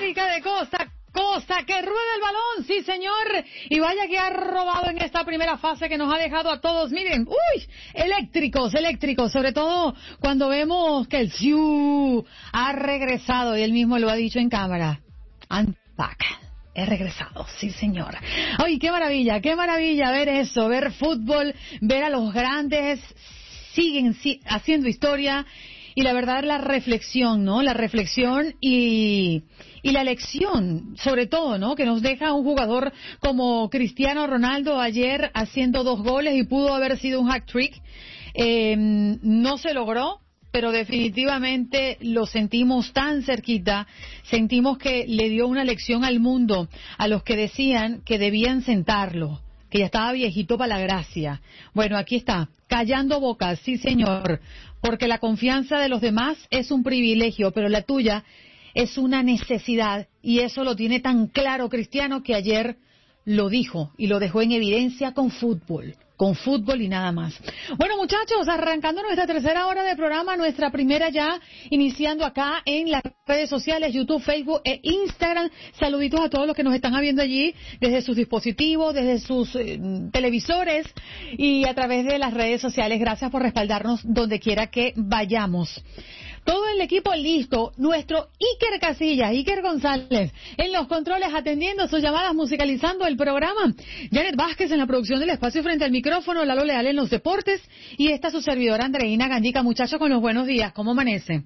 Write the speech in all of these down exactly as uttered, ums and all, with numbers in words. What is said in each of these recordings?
América de costa a costa, que rueda el balón, sí señor, y vaya que ha robado en esta primera fase que nos ha dejado a todos, miren, uy, eléctricos, eléctricos, sobre todo cuando vemos que el Siu ha regresado, y él mismo lo ha dicho en cámara, I'm back. He regresado, sí señor. Ay, qué maravilla, qué maravilla ver eso, ver fútbol, ver a los grandes, siguen sí, haciendo historia, y la verdad la reflexión, ¿no? La reflexión y, y la lección, sobre todo, ¿no? Que nos deja un jugador como Cristiano Ronaldo ayer haciendo dos goles y pudo haber sido un hat-trick. Eh, no se logró, pero definitivamente lo sentimos tan cerquita, sentimos que le dio una lección al mundo, a los que decían que debían sentarlo, que ya estaba viejito para la gracia. Bueno, aquí está, callando bocas, sí señor, porque la confianza de los demás es un privilegio, pero la tuya es una necesidad, y eso lo tiene tan claro Cristiano que ayer lo dijo y lo dejó en evidencia con fútbol. Con fútbol y nada más. Bueno, muchachos, arrancando nuestra tercera hora de programa, nuestra primera ya, iniciando acá en las redes sociales, YouTube, Facebook e Instagram. Saluditos a todos los que nos están viendo allí, desde sus dispositivos, desde sus eh, televisores y a través de las redes sociales. Gracias por respaldarnos donde quiera que vayamos. Todo el equipo listo, nuestro Iker Casillas, Iker González, en los controles atendiendo sus llamadas, musicalizando el programa. Janet Vázquez en la producción del espacio frente al micrófono, Lalo Leal en los deportes, y esta su servidora Andreina Gandica. Muchachos, con los buenos días, ¿cómo amanece?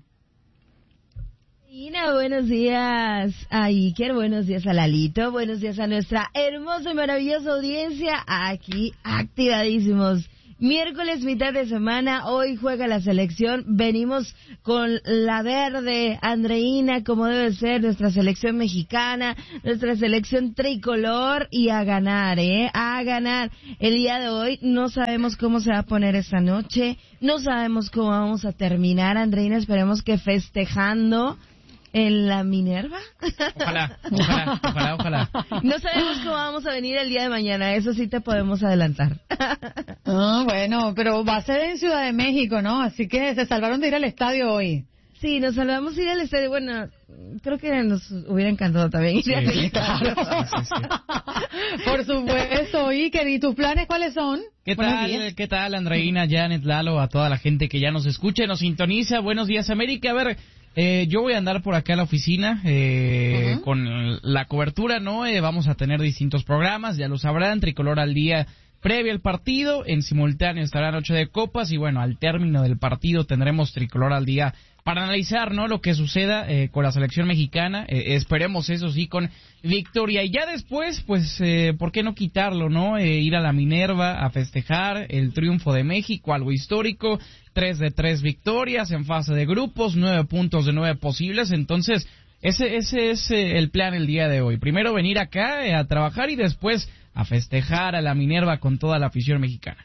Andreina, buenos días a Iker, buenos días a Lalito, buenos días a nuestra hermosa y maravillosa audiencia, aquí activadísimos. Miércoles, mitad de semana, hoy juega la selección, venimos con la verde, Andreina, como debe ser, nuestra selección mexicana, nuestra selección tricolor, y a ganar, ¿eh? A ganar. El día de hoy no sabemos cómo se va a poner esta noche, no sabemos cómo vamos a terminar, Andreina, esperemos que festejando en la Minerva. Ojalá, ojalá, ojalá, ojalá. No sabemos cómo vamos a venir el día de mañana, eso sí te podemos adelantar. Ah, bueno, pero va a ser en Ciudad de México, ¿no? Así que se salvaron de ir al estadio hoy. Sí, nos salvamos de ir al estadio. Bueno, creo que nos hubiera encantado también ir Sí, al sí, estadio. claro. Sí, sí, sí. Por supuesto, Iker, ¿y tus planes cuáles son? ¿Qué Buenos tal, días. qué tal, Andreina, Janet, Lalo, a toda la gente que ya nos escucha, nos sintoniza? Buenos días, América. A ver, eh, yo voy a andar por acá a la oficina eh, uh-huh. con la cobertura, ¿no? Eh, vamos a tener distintos programas, ya lo sabrán, Tricolor al día previo al partido, en simultáneo estará Noche de Copas, y bueno, al término del partido tendremos Tricolor al día para analizar, ¿no?, lo que suceda eh, con la selección mexicana. Eh, esperemos, eso sí, con victoria. Y ya después, pues, eh, ¿por qué no quitarlo, no? Eh, ir a la Minerva a festejar el triunfo de México, algo histórico. Tres de tres victorias en fase de grupos, nueve puntos de nueve posibles. Entonces, ese, ese es eh, el plan el día de hoy. Primero venir acá eh, a trabajar, y después a festejar a la Minerva con toda la afición mexicana.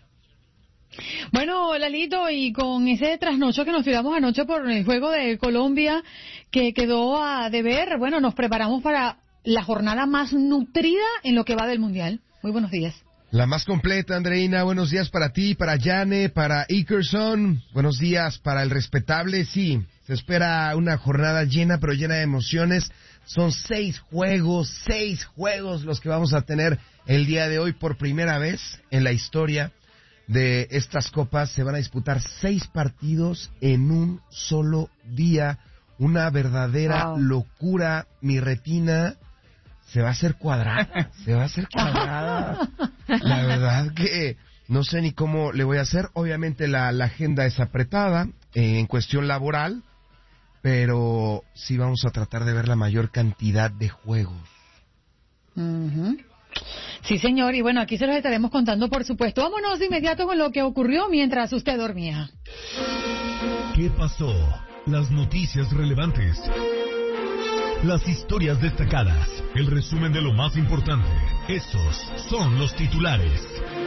Bueno, Lalito, y con ese trasnocho que nos tiramos anoche por el juego de Colombia, que quedó a deber, bueno, nos preparamos para la jornada más nutrida en lo que va del Mundial. Muy buenos días. La más completa, Andreina. Buenos días para ti, para Jane, para Ikerson. Buenos días para el respetable. Sí, se espera una jornada llena, pero llena de emociones. Son seis juegos, seis juegos los que vamos a tener el día de hoy. Por primera vez en la historia de estas copas se van a disputar seis partidos en un solo día. Una verdadera wow. locura. Mi retina se va a hacer cuadrada, se va a hacer cuadrada. La verdad que no sé ni cómo le voy a hacer. Obviamente la, la agenda es apretada eh, en cuestión laboral, pero sí vamos a tratar de ver la mayor cantidad de juegos. Uh-huh. Sí, señor, y bueno, aquí se los estaremos contando, por supuesto. Vámonos de inmediato con lo que ocurrió mientras usted dormía. ¿Qué pasó? Las noticias relevantes, las historias destacadas, el resumen de lo más importante. Estos son los titulares.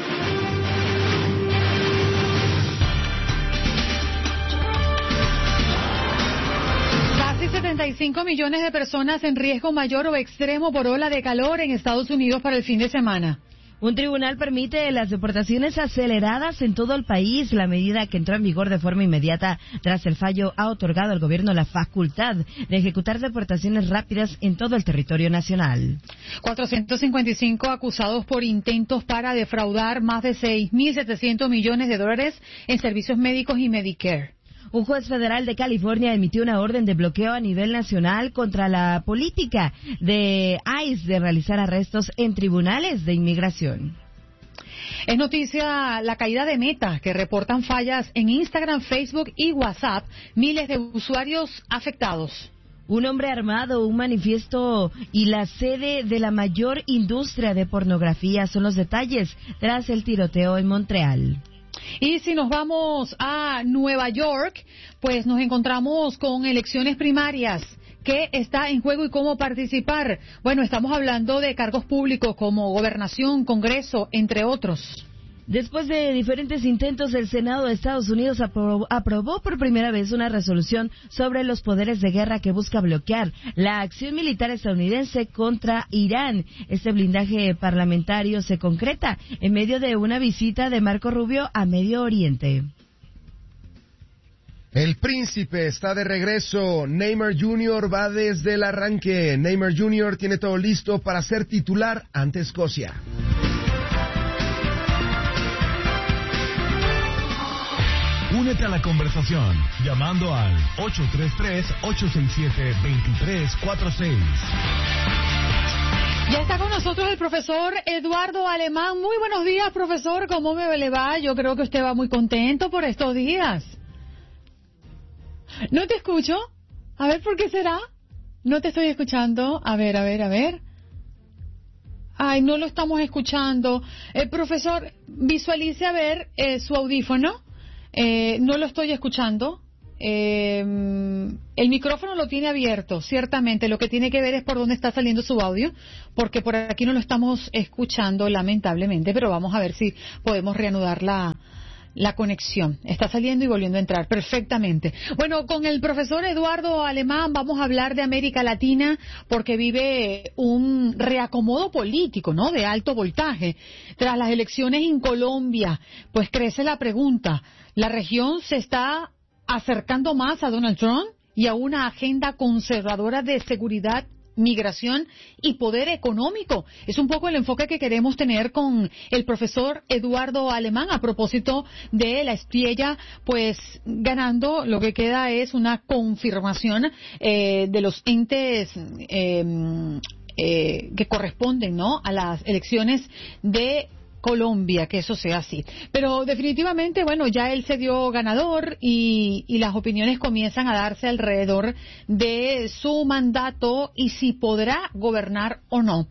Casi setenta y cinco millones de personas en riesgo mayor o extremo por ola de calor en Estados Unidos para el fin de semana. Un tribunal permite las deportaciones aceleradas en todo el país. La medida, que entró en vigor de forma inmediata tras el fallo, ha otorgado al gobierno la facultad de ejecutar deportaciones rápidas en todo el territorio nacional. cuatrocientos cincuenta y cinco acusados por intentos para defraudar más de seis mil setecientos millones de dólares en servicios médicos y Medicare. Un juez federal de California emitió una orden de bloqueo a nivel nacional contra la política de I C E de realizar arrestos en tribunales de inmigración. Es noticia la caída de Meta, que reportan fallas en Instagram, Facebook y WhatsApp. Miles de usuarios afectados. Un hombre armado, un manifiesto y la sede de la mayor industria de pornografía son los detalles tras el tiroteo en Montreal. Y si nos vamos a Nueva York, pues nos encontramos con elecciones primarias. ¿Qué está en juego y cómo participar? Bueno, estamos hablando de cargos públicos como gobernación, Congreso, entre otros. Después de diferentes intentos, el Senado de Estados Unidos aprobó, aprobó por primera vez una resolución sobre los poderes de guerra que busca bloquear la acción militar estadounidense contra Irán. Este blindaje parlamentario se concreta en medio de una visita de Marco Rubio a Medio Oriente. El príncipe está de regreso. Neymar junior va desde el arranque. Neymar junior tiene todo listo para ser titular ante Escocia. Únete a la conversación llamando al ocho tres tres, ocho seis siete, dos tres cuatro seis. Ya está con nosotros el profesor Eduardo Alemán. Muy buenos días, profesor. ¿Cómo me le va? Yo creo que usted va muy contento por estos días. ¿No te escucho? A ver, ¿por qué será? No te estoy escuchando. A ver, a ver, a ver. Ay, no lo estamos escuchando. Eh, profesor, visualice a ver eh, su audífono. Eh, no lo estoy escuchando. Eh, el micrófono lo tiene abierto, ciertamente. Lo que tiene que ver es por dónde está saliendo su audio, porque por aquí no lo estamos escuchando, lamentablemente. Pero vamos a ver si podemos reanudar la, la conexión. Está saliendo y volviendo a entrar perfectamente. Bueno, con el profesor Eduardo Alemán vamos a hablar de América Latina, porque vive un reacomodo político, ¿no?, de alto voltaje. Tras las elecciones en Colombia, pues crece la pregunta: ¿la región se está acercando más a Donald Trump y a una agenda conservadora de seguridad, migración y poder económico? Es un poco el enfoque que queremos tener con el profesor Eduardo Alemán a propósito de la espiella, pues ganando. Lo que queda es una confirmación eh, de los entes eh, eh, que corresponden, ¿no?, a las elecciones de Colombia, que eso sea así. Pero definitivamente, bueno, ya él se dio ganador y, y las opiniones comienzan a darse alrededor de su mandato y si podrá gobernar o no.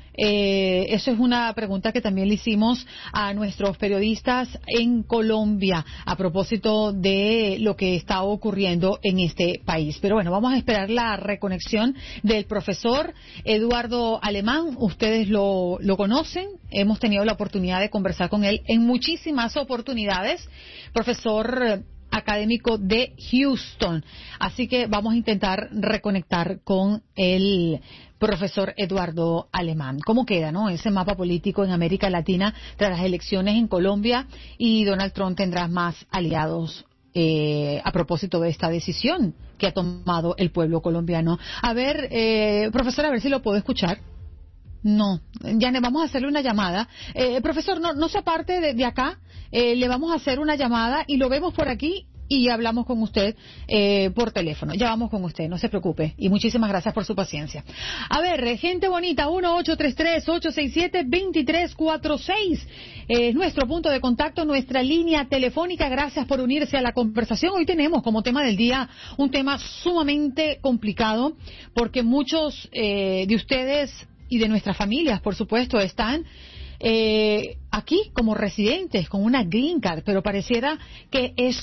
Eh, eso es una pregunta que también le hicimos a nuestros periodistas en Colombia a propósito de lo que está ocurriendo en este país. Pero bueno, vamos a esperar la reconexión del profesor Eduardo Alemán. Ustedes lo, lo conocen, hemos tenido la oportunidad de conversar con él en muchísimas oportunidades. Profesor académico de Houston. Así que vamos a intentar reconectar con el profesor Eduardo Alemán. ¿Cómo queda, no, ese mapa político en América Latina tras las elecciones en Colombia? Y Donald Trump tendrá más aliados eh, a propósito de esta decisión que ha tomado el pueblo colombiano. A ver, eh, profesor, a ver si lo puedo escuchar. No, ya le vamos a hacerle una llamada. Eh, profesor, no, no se aparte de, de acá, eh, le vamos a hacer una llamada y lo vemos por aquí y hablamos con usted eh, por teléfono. Ya vamos con usted, no se preocupe. Y muchísimas gracias por su paciencia. A ver, eh, gente bonita, uno ocho tres tres, ocho seis siete, dos tres cuatro seis es eh, nuestro punto de contacto, nuestra línea telefónica. Gracias por unirse a la conversación. Hoy tenemos como tema del día un tema sumamente complicado, porque muchos eh, de ustedes y de nuestras familias, por supuesto, están eh, aquí como residentes con una green card, pero pareciera que eso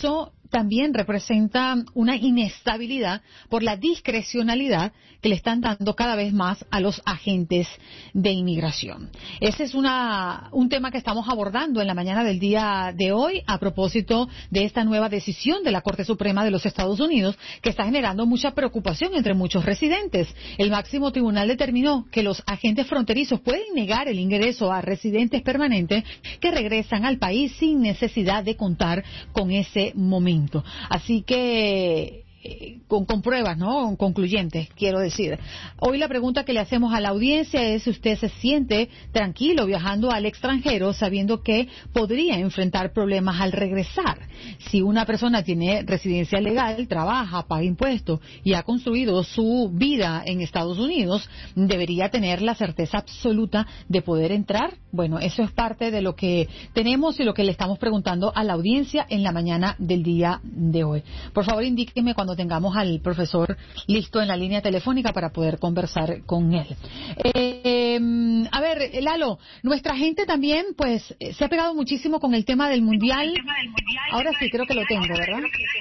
también representa una inestabilidad por la discrecionalidad que le están dando cada vez más a los agentes de inmigración. Ese es una, un tema que estamos abordando en la mañana del día de hoy a propósito de esta nueva decisión de la Corte Suprema de los Estados Unidos que está generando mucha preocupación entre muchos residentes. El máximo tribunal determinó que los agentes fronterizos pueden negar el ingreso a residentes permanentes que regresan al país sin necesidad de contar con ese momento. Así que Con, con pruebas, ¿no? Concluyentes, quiero decir. Hoy la pregunta que le hacemos a la audiencia es si usted se siente tranquilo viajando al extranjero sabiendo que podría enfrentar problemas al regresar. Si una persona tiene residencia legal, trabaja, paga impuestos y ha construido su vida en Estados Unidos, debería tener la certeza absoluta de poder entrar. Bueno, eso es parte de lo que tenemos y lo que le estamos preguntando a la audiencia en la mañana del día de hoy. Por favor, indíqueme cuando tengamos al profesor listo en la línea telefónica para poder conversar con él. Eh, eh, a ver, Lalo, nuestra gente también, pues, se ha pegado muchísimo con el tema del mundial. Ahora sí, creo que lo tengo, ¿verdad?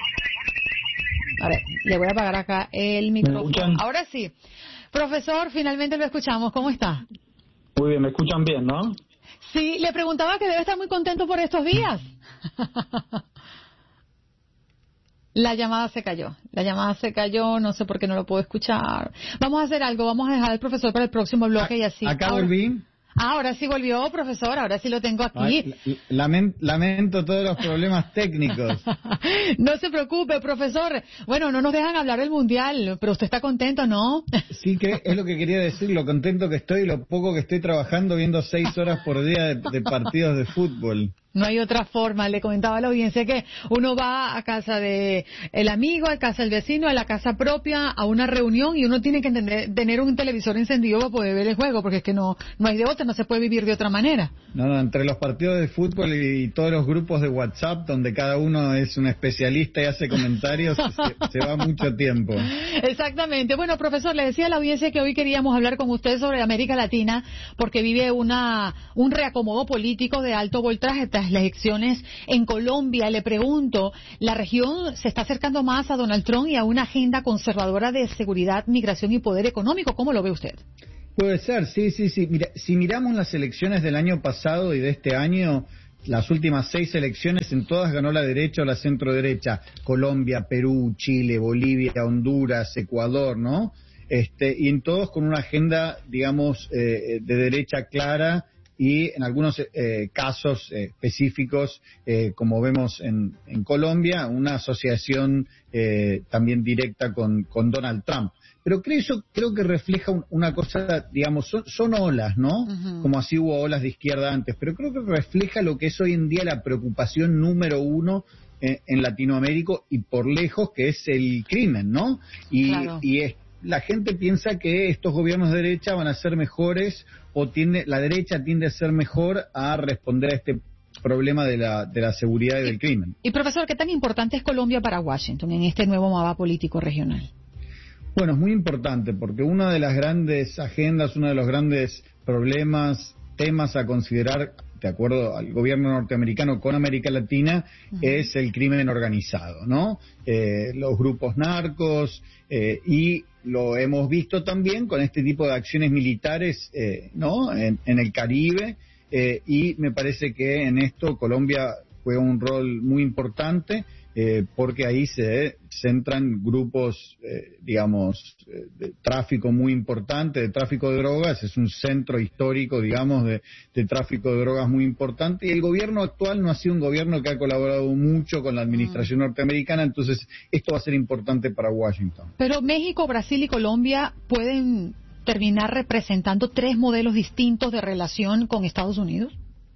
A ver, le voy a apagar acá el micrófono. Ahora sí. Profesor, finalmente lo escuchamos. ¿Cómo está? Muy bien, me escuchan bien, ¿no? Sí, le preguntaba que debe estar muy contento por estos días. La llamada se cayó, la llamada se cayó, no sé por qué no lo puedo escuchar. Vamos a hacer algo, vamos a dejar al profesor para el próximo bloque y así. Acá ahora, volví. Ahora sí volvió, profesor, ahora sí lo tengo aquí. Ay, lamento, lamento todos los problemas técnicos. No se preocupe, profesor. Bueno, no nos dejan hablar del mundial, pero usted está contento, ¿no? Sí, que es lo que quería decir, lo contento que estoy, lo poco que estoy trabajando viendo seis horas por día de, de partidos de fútbol. No hay otra forma. Le comentaba a la audiencia que uno va a casa de el amigo, a casa del vecino, a la casa propia, a una reunión y uno tiene que entender, tener un televisor encendido para poder ver el juego, porque es que no no hay de otra, no se puede vivir de otra manera. No, no, entre los partidos de fútbol y, y todos los grupos de WhatsApp donde cada uno es un especialista y hace comentarios, se, se va mucho tiempo. Exactamente. Bueno, profesor, le decía a la audiencia que hoy queríamos hablar con usted sobre América Latina porque vive una un reacomodo político de alto voltaje tras las elecciones en Colombia. Le pregunto, ¿la región se está acercando más a Donald Trump y a una agenda conservadora de seguridad, migración y poder económico? ¿Cómo lo ve usted? Puede ser, sí, sí, sí. Mira, si miramos las elecciones del año pasado y de este año, las últimas seis elecciones, en todas ganó la derecha o la centro-derecha. Colombia, Perú, Chile, Bolivia, Honduras, Ecuador, ¿no? Este, y en todos con una agenda, digamos, eh, de derecha clara, y en algunos eh, casos eh, específicos, eh, como vemos en, en Colombia, una asociación eh, también directa con, con Donald Trump. Pero creo, eso, creo que refleja un, una cosa, digamos, son, son olas, ¿no? Uh-huh. Como así hubo olas de izquierda antes, pero creo que refleja lo que es hoy en día la preocupación número uno eh, en Latinoamérica y por lejos, que es el crimen, ¿no? Y, claro. y es, la gente piensa que estos gobiernos de derecha van a ser mejores o tiende, la derecha tiende a ser mejor a responder a este problema de la, de la seguridad y, y del crimen. Y profesor, ¿qué tan importante es Colombia para Washington en este nuevo mapa político regional? Bueno, es muy importante porque una de las grandes agendas, uno de los grandes problemas, temas a considerar, de acuerdo al gobierno norteamericano con América Latina, uh-huh. es el crimen organizado, ¿no? Eh, los grupos narcos eh, y lo hemos visto también con este tipo de acciones militares, eh, ¿no? En, en el Caribe eh, y me parece que en esto Colombia juega un rol muy importante. Eh, porque ahí se centran grupos, eh, digamos, eh, de tráfico muy importante, de tráfico de drogas, es un centro histórico, digamos, de, de tráfico de drogas muy importante, y el gobierno actual no ha sido un gobierno que ha colaborado mucho con la administración norteamericana, entonces esto va a ser importante para Washington. Pero México, Brasil y Colombia pueden terminar representando tres modelos distintos de relación con Estados Unidos.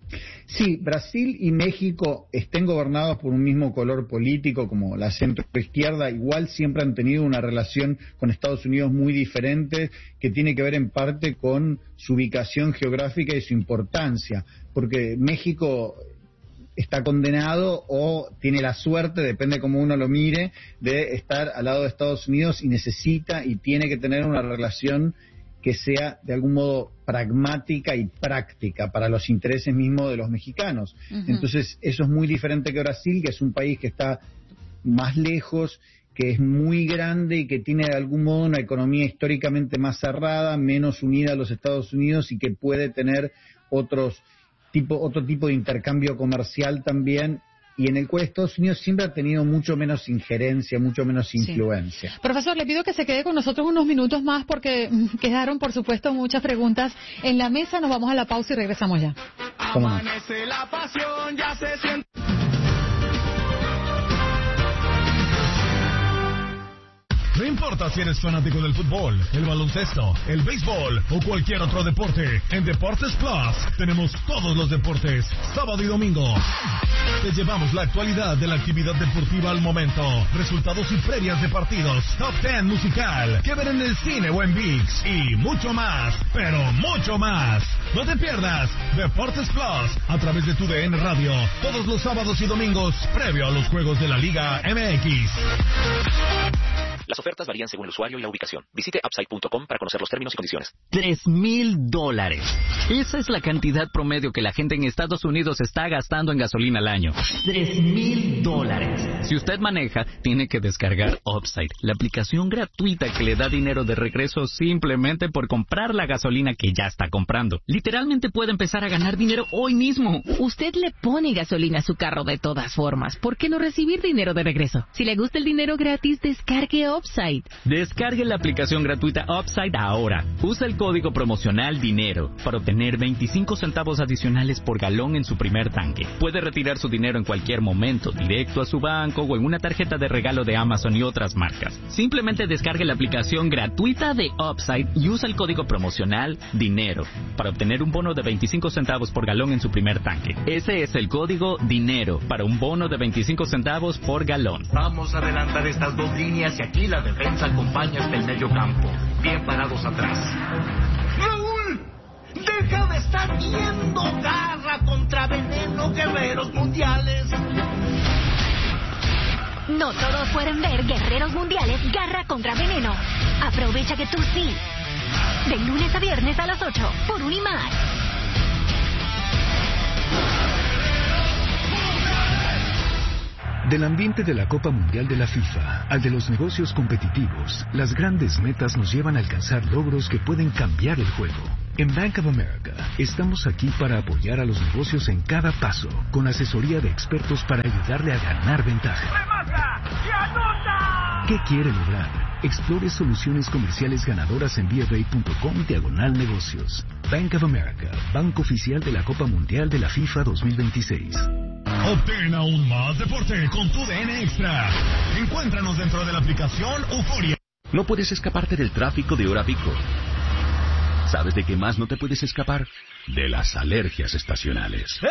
Sí, Brasil y México estén gobernados por un mismo color político como la centro-izquierda, igual siempre han tenido una relación con Estados Unidos muy diferente, que tiene que ver en parte con su ubicación geográfica y su importancia, porque México está condenado o tiene la suerte, depende cómo uno lo mire, de estar al lado de Estados Unidos y necesita y tiene que tener una relación que sea de algún modo pragmática y práctica para los intereses mismos de los mexicanos. Uh-huh. Entonces, eso es muy diferente que Brasil, que es un país que está más lejos, que es muy grande y que tiene de algún modo una economía históricamente más cerrada, menos unida a los Estados Unidos y que puede tener otros tipo, otro tipo de intercambio comercial también, y en el cual Estados Unidos siempre ha tenido mucho menos injerencia, mucho menos influencia. Sí. Profesor, le pido que se quede con nosotros unos minutos más porque quedaron, por supuesto, muchas preguntas en la mesa. Nos vamos a la pausa y regresamos ya. Amanece la pasión, ya se siente. No importa si eres fanático del fútbol, el baloncesto, el béisbol o cualquier otro deporte, en Deportes Plus tenemos todos los deportes, sábado y domingo. Te llevamos la actualidad de la actividad deportiva al momento, resultados y previas de partidos, top ten musical, que ver en el cine o en ViX y mucho más, pero mucho más. No te pierdas Deportes Plus a través de tu D N Radio, todos los sábados y domingos, previo a los juegos de la Liga M X. Las ofertas varían según el usuario y la ubicación. Visite upside punto com para conocer los términos y condiciones. Tres mil dólares. Esa es la cantidad promedio que la gente en Estados Unidos está gastando en gasolina al año. Tres mil dólares. Si usted maneja, tiene que descargar Upside, la aplicación gratuita que le da dinero de regreso simplemente por comprar la gasolina que ya está comprando. Literalmente puede empezar a ganar dinero hoy mismo. Usted le pone gasolina a su carro de todas formas. ¿Por qué no recibir dinero de regreso? Si le gusta el dinero gratis, descargue Upside. Descargue la aplicación gratuita Upside ahora. Usa el código promocional DINERO para obtener veinticinco centavos adicionales por galón en su primer tanque. Puede retirar su dinero en cualquier momento, directo a su banco o en una tarjeta de regalo de Amazon y otras marcas. Simplemente descargue la aplicación gratuita de Upside y usa el código promocional DINERO para obtener un bono de veinticinco centavos por galón en su primer tanque. Ese es el código DINERO para un bono de veinticinco centavos por galón. Vamos a adelantar estas dos líneas y aquí la defensa acompaña hasta el medio campo, bien parados atrás. ¡Raúl! ¡Deja de estar viendo! ¡Garra contra veneno, guerreros mundiales! No todos pueden ver Guerreros Mundiales Garra contra Veneno. Aprovecha que tú sí. De lunes a viernes a las ocho, por Unimás. Del ambiente de la Copa Mundial de la FIFA al de los negocios competitivos, las grandes metas nos llevan a alcanzar logros que pueden cambiar el juego. En Bank of America estamos aquí para apoyar a los negocios en cada paso, con asesoría de expertos para ayudarle a ganar ventaja. ¿Qué quiere lograr? Explore soluciones comerciales ganadoras en B F A punto com diagonal negocios. Bank of America, banco oficial de la Copa Mundial de la FIFA dos mil veintiséis. Obtén aún más deporte con tu D N Extra. Encuéntranos dentro de la aplicación Euforia. No puedes escaparte del tráfico de hora pico. ¿Sabes de qué más no te puedes escapar? De las alergias estacionales.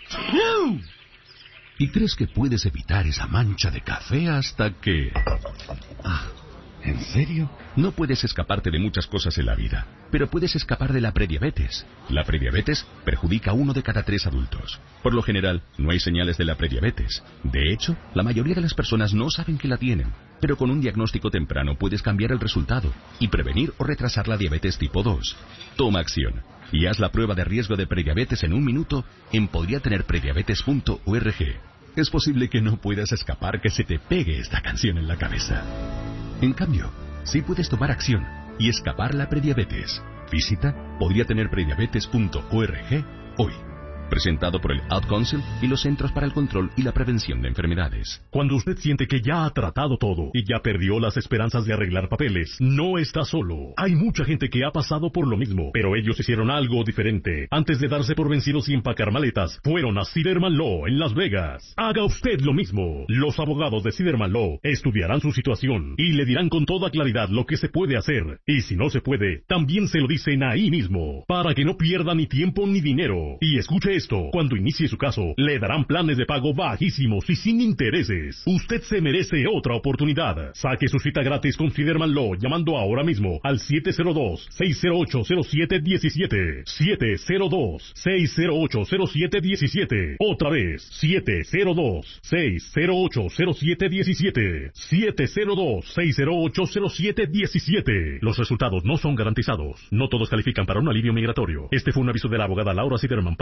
Y crees que puedes evitar esa mancha de café hasta que... Ah, ¿en serio? No puedes escaparte de muchas cosas en la vida, pero puedes escapar de la prediabetes. La prediabetes perjudica a uno de cada tres adultos. Por lo general, no hay señales de la prediabetes. De hecho, la mayoría de las personas no saben que la tienen. Pero con un diagnóstico temprano puedes cambiar el resultado y prevenir o retrasar la diabetes tipo dos. Toma acción y haz la prueba de riesgo de prediabetes en un minuto en podría tener prediabetes punto org. Es posible que no puedas escapar que se te pegue esta canción en la cabeza. En cambio, sí puedes tomar acción y escapar la prediabetes. Visita podría tener prediabetes punto org hoy. Presentado por el Ad Council y los Centros para el Control y la Prevención de Enfermedades. Cuando usted siente que ya ha tratado todo y ya perdió las esperanzas de arreglar papeles, no está solo. Hay mucha gente que ha pasado por lo mismo, pero ellos hicieron algo diferente. Antes de darse por vencidos y empacar maletas, fueron a Siderman Law en Las Vegas. Haga usted lo mismo. Los abogados de Siderman Law estudiarán su situación y le dirán con toda claridad lo que se puede hacer. Y si no se puede, también se lo dicen ahí mismo, para que no pierda ni tiempo ni dinero. Y escuche esto, cuando inicie su caso, le darán planes de pago bajísimos y sin intereses. Usted se merece otra oportunidad. Saque su cita gratis con Siderman Law llamando ahora mismo al siete cero dos, seis cero ocho, cero siete uno siete. siete cero dos, seis cero ocho, cero siete uno siete. Otra vez, siete cero dos, seis cero ocho, cero siete uno siete. siete cero dos, seis cero ocho, cero siete uno siete. Los resultados no son garantizados. No todos califican para un alivio migratorio. Este fue un aviso de la abogada Laura Siderman para Siderman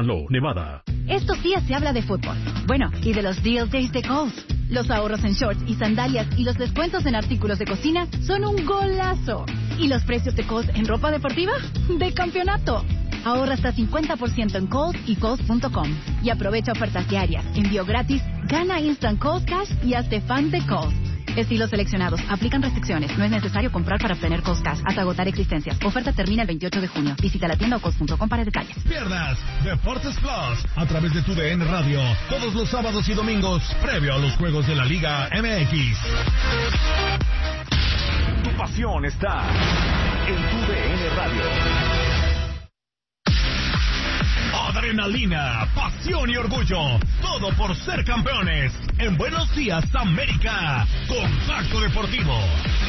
Reno, Nevada. Estos días se habla de fútbol. Bueno, y de los Deal Days de Kohl's. Los ahorros en shorts y sandalias y los descuentos en artículos de cocina son un golazo. ¿Y los precios de Kohl's en ropa deportiva? ¡De campeonato! Ahorra hasta cincuenta por ciento en Kohl's y Kohl's punto com. Y aprovecha ofertas diarias, envío gratis, gana Instant Kohl's Cash y hazte fan de Kohl's. Estilos seleccionados. Aplican restricciones. No es necesario comprar para obtener Kohl's Cash hasta agotar existencias. Oferta termina el veintiocho de junio. Visita la tienda o Kohl's punto com para detalles. Pierdas Deportes Plus a través de tu D N Radio todos los sábados y domingos previo a los juegos de la Liga M X. Tu pasión está en tu D N Radio. Adrenalina, pasión y orgullo, todo por ser campeones. En Buenos Días, América, Contacto Deportivo.